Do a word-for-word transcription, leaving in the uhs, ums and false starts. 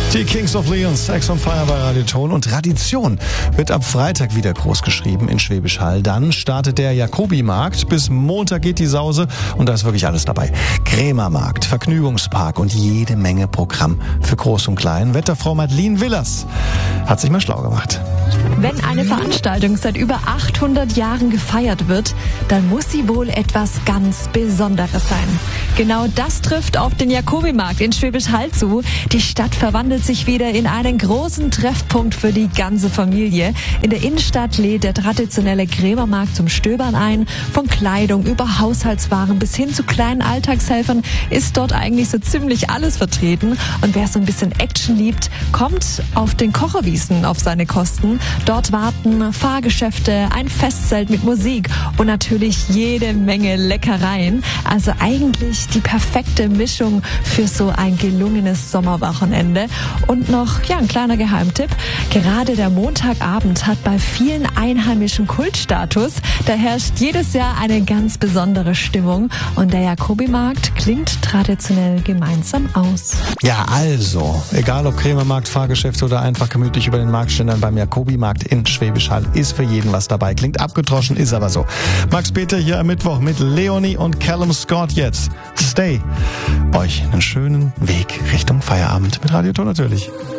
Die Kings of Leon, Sex on Fire bei Radio Ton. Und Tradition wird ab Freitag wieder groß geschrieben in Schwäbisch Hall. Dann startet der Jacobi-Markt. Bis Montag geht die Sause und da ist wirklich alles dabei. Krämermarkt, Vergnügungspark und jede Menge Programm für Groß und Klein. Wetterfrau Madeline Willers hat sich mal schlau gemacht. Wenn eine Veranstaltung seit über achthundert Jahren gefeiert wird, dann muss sie wohl etwas ganz Besonderes sein. Genau das trifft auf den Jacobi-Markt in Schwäbisch Hall zu. Die Stadt verwandelt sich wieder in einen großen Treffpunkt für die ganze Familie. In der Innenstadt lädt der traditionelle Krämermarkt zum Stöbern ein. Von Kleidung über Haushaltswaren bis hin zu kleinen Alltagshelfern ist dort eigentlich so ziemlich alles vertreten. Und wer so ein bisschen Action liebt, kommt auf den Kocherwiesen auf seine Kosten. Dort warten Fahrgeschäfte, ein Festzelt mit Musik und natürlich jede Menge Leckereien. Also eigentlich die perfekte Mischung für so ein gelungenes Sommerwochenende. Und noch, ja, ein kleiner Geheimtipp. Gerade der Montagabend hat bei vielen Einheimischen Kultstatus. Da herrscht jedes Jahr eine ganz besondere Stimmung. Und der Jacobi-Markt klingt traditionell gemeinsam aus. Ja, also, egal ob Krämermarkt, Fahrgeschäfte oder einfach gemütlich über den Marktständern beim Jacobi-Markt in Schwäbisch Hall, ist für jeden was dabei. Klingt abgedroschen, ist aber so. Max Peter hier am Mittwoch mit Leonie und Callum Scott jetzt. Stay. Euch einen schönen Weg Richtung Feierabend mit Radio Ton natürlich.